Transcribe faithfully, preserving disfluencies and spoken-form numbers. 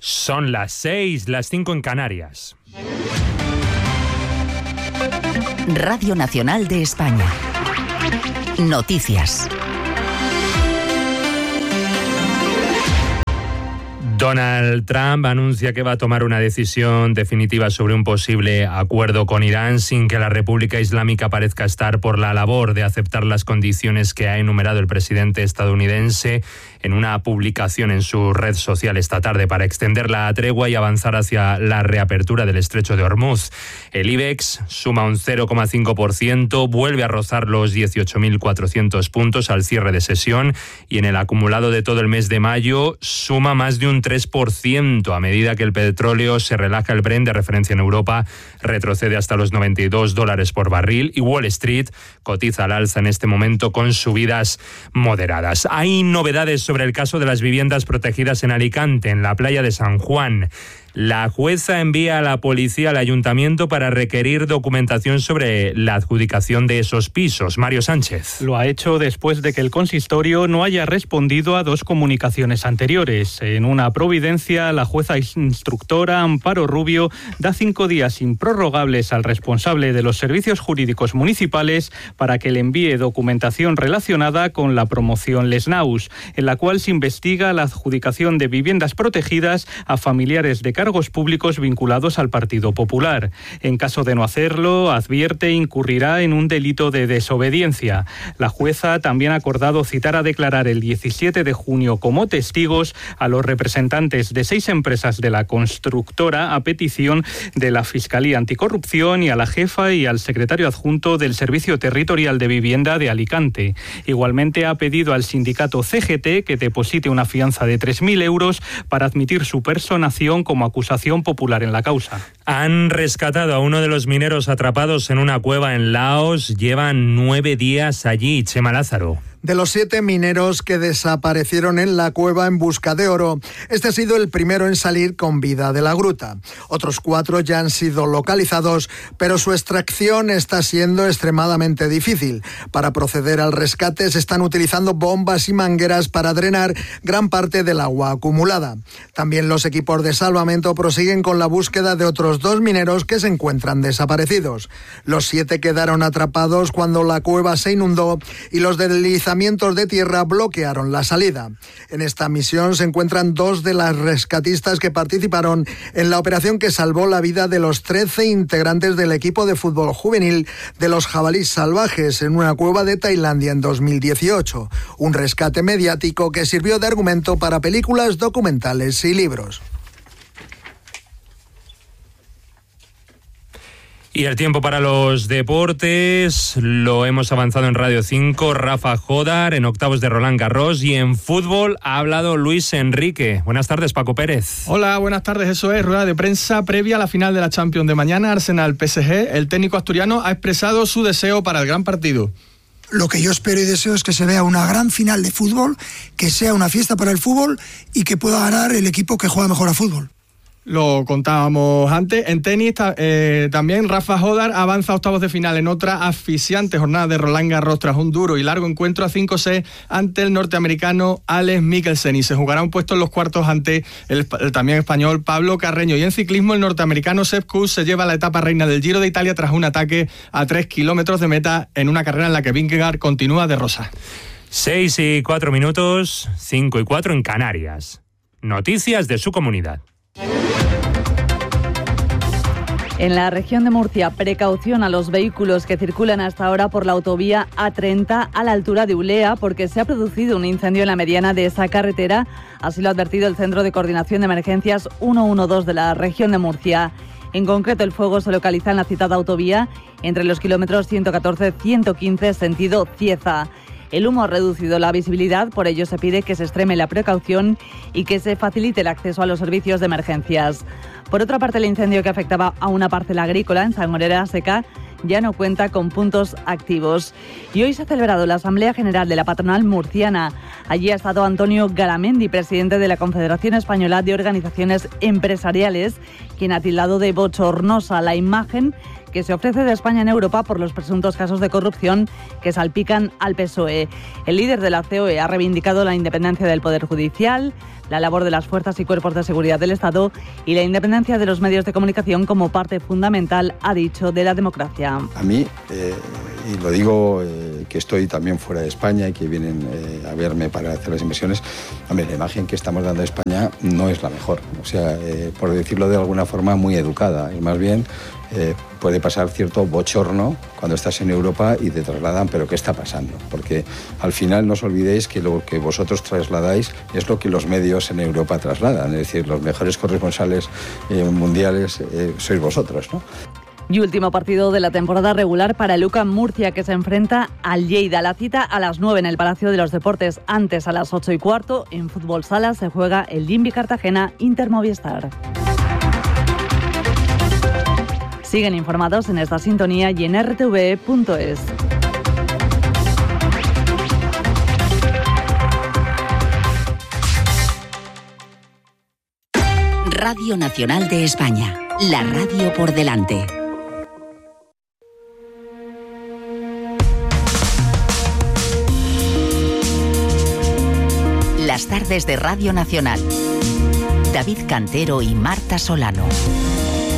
Son las seis, las cinco en Canarias. Radio Nacional de España. Noticias. Donald Trump anuncia que va a tomar una decisión definitiva sobre un posible acuerdo con Irán sin que la República Islámica parezca estar por la labor de aceptar las condiciones que ha enumerado el presidente estadounidense en una publicación en su red social esta tarde para extender la tregua y avanzar hacia la reapertura del estrecho de Hormuz. El IBEX suma un cero coma cinco por ciento, vuelve a rozar los dieciocho mil cuatrocientos puntos al cierre de sesión y en el acumulado de todo el mes de mayo suma más de un tres por ciento a medida que el petróleo se relaja. El Brent de referencia en Europa retrocede hasta los noventa y dos dólares por barril y Wall Street cotiza al alza en este momento con subidas moderadas. Hay novedades sobre el caso de las viviendas protegidas en Alicante, en la playa de San Juan. La jueza envía a la policía al ayuntamiento para requerir documentación sobre la adjudicación de esos pisos. Mario Sánchez. Lo ha hecho después de que el consistorio no haya respondido a dos comunicaciones anteriores. En una providencia, la jueza instructora Amparo Rubio da cinco días improrrogables al responsable de los servicios jurídicos municipales para que le envíe documentación relacionada con la promoción Les Naus, en la cual se investiga la adjudicación de viviendas protegidas a familiares de cargos públicos vinculados al Partido Popular. En caso de no hacerlo, advierte, incurrirá en un delito de desobediencia. La jueza también ha acordado citar a declarar el diecisiete de junio como testigos a los representantes de seis empresas de la constructora a petición de la Fiscalía Anticorrupción y a la jefa y al secretario adjunto del Servicio Territorial de Vivienda de Alicante. Igualmente ha pedido al sindicato C G T que deposite una fianza de tres mil euros para admitir su personación como acusación popular en la causa. Han rescatado a uno de los mineros atrapados en una cueva en Laos. Llevan nueve días allí. Chema Lázaro. De los siete mineros que desaparecieron en la cueva en busca de oro, este ha sido el primero en salir con vida de la gruta. Otros cuatro ya han sido localizados, pero su extracción está siendo extremadamente difícil. Para proceder al rescate se están utilizando bombas y mangueras para drenar gran parte del agua acumulada. También los equipos de salvamento prosiguen con la búsqueda de otros dos mineros que se encuentran desaparecidos. Los siete quedaron atrapados cuando la cueva se inundó y los deslizamientos de tierra bloquearon la salida. En esta misión se encuentran dos de las rescatistas que participaron en la operación que salvó la vida de los trece integrantes del equipo de fútbol juvenil de los jabalíes salvajes en una cueva de Tailandia en dos mil dieciocho. Un rescate mediático que sirvió de argumento para películas, documentales y libros. Y el tiempo para los deportes lo hemos avanzado en Radio cinco. Rafa Jodar en octavos de Roland Garros y en fútbol ha hablado Luis Enrique. Buenas tardes, Paco Pérez. Hola, buenas tardes. Eso es, rueda de prensa previa a la final de la Champions de mañana, Arsenal-P S G. El técnico asturiano ha expresado su deseo para el gran partido. Lo que yo espero y deseo es que se vea una gran final de fútbol, que sea una fiesta para el fútbol y que pueda ganar el equipo que juega mejor a fútbol. Lo contábamos antes. En tenis eh, también Rafa Jodar avanza a octavos de final en otra asfixiante jornada de Roland Garros tras un duro y largo encuentro a cinco seis ante el norteamericano Alex Mikkelsen, y se jugará un puesto en los cuartos ante el, el también español Pablo Carreño. Y en ciclismo el norteamericano Sepp Kuss se lleva la etapa reina del Giro de Italia tras un ataque a tres kilómetros de meta en una carrera en la que Vingegaard continúa de rosa. Seis y cuatro minutos, cinco y cuatro en Canarias. Noticias de su comunidad. En la región de Murcia, precaución a los vehículos que circulan hasta ahora por la autovía A treinta a la altura de Ulea, porque se ha producido un incendio en la mediana de esa carretera. Así lo ha advertido el Centro de Coordinación de Emergencias ciento doce de la región de Murcia. En concreto, el fuego se localiza en la citada autovía entre los kilómetros ciento catorce y ciento quince, sentido Cieza. El humo ha reducido la visibilidad, por ello se pide que se extreme la precaución y que se facilite el acceso a los servicios de emergencias. Por otra parte, el incendio que afectaba a una parcela agrícola en Salmorera Seca ya no cuenta con puntos activos. Y hoy se ha celebrado la Asamblea General de la Patronal Murciana. Allí ha estado Antonio Garamendi, presidente de la Confederación Española de Organizaciones Empresariales, quien ha tildado de bochornosa la imagen que se ofrece de España en Europa por los presuntos casos de corrupción que salpican al P S O E. El líder de la C O E ha reivindicado la independencia del Poder Judicial, la labor de las fuerzas y cuerpos de seguridad del Estado y la independencia de los medios de comunicación como parte fundamental, ha dicho, de la democracia. A mí, eh, y lo digo eh, que estoy también fuera de España y que vienen eh, a verme para hacer las inversiones, hombre, la imagen que estamos dando a España no es la mejor. O sea, eh, por decirlo de alguna forma, muy educada. Y más bien eh, puede pasar cierto bochorno cuando estás en Europa y te trasladan, pero ¿qué está pasando? Porque al final no os olvidéis que lo que vosotros trasladáis es lo que los medios en Europa trasladan. Es decir, los mejores corresponsales eh, mundiales eh, sois vosotros, ¿no? Y último partido de la temporada regular para el U C A M Murcia, que se enfrenta al Lleida. La cita a las nueve en el Palacio de los Deportes. Antes, a las ocho y cuarto, en Fútbol Sala se juega el Jimby Cartagena Inter Movistar. Siguen informados en esta sintonía y en r t v e punto es. Radio Nacional de España, la radio por delante. Las tardes de Radio Nacional. David Cantero y Marta Solano.